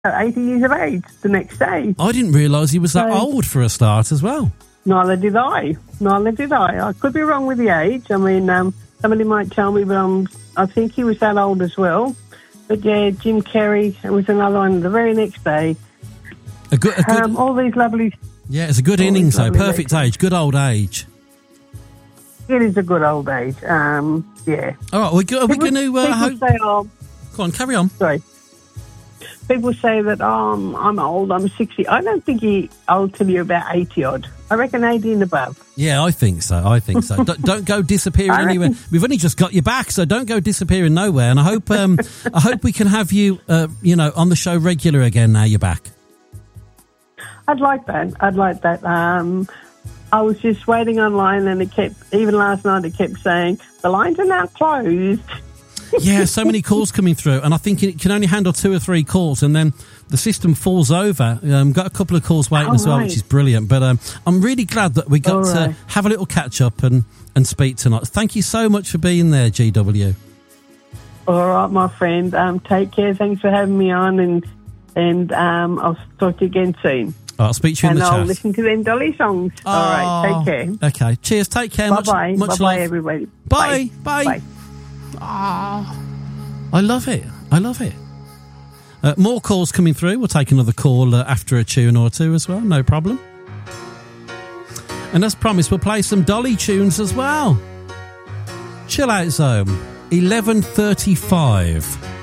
80 years of age the next day. I didn't realise he was that old for a start as well. Neither did I. I could be wrong with the age. I mean, somebody might tell me, but I think he was that old as well. But yeah, Jim Carrey was another one the very next day. A good all these lovely... Yeah, it's a good innings, though. Perfect age. Good old age. It is a good old age, yeah. All right, are we going to... say, Go on, carry on. Sorry. People say that, I'm old, I'm 60. I don't think you're old till you're about 80-odd. I reckon 80 and above. Yeah, I think so. Don't go disappearing anywhere. We've only just got you back, so don't go disappearing nowhere. And I hope we can have you, on the show regular again now you're back. I'd like that. I was just waiting online, and even last night it kept saying, the lines are now closed. Yeah, so many calls coming through, and I think it can only handle 2 or 3 calls, and then the system falls over. Got a couple of calls waiting as well, which is brilliant. But I'm really glad that we got to have a little catch-up and speak tonight. Thank you so much for being there, GW. All right, my friend. Take care. Thanks for having me on, and I'll talk to you again soon. I'll speak to you in the chat. And I'll listen to them Dolly songs. All right, take care. Okay, cheers. Take care. Bye-bye. Much Bye-bye, love. everybody. Bye. Bye. I love it. More calls coming through. We'll take another call after a tune or two as well. No problem. And as promised, we'll play some Dolly tunes as well. Chill Out Zone, 11:35.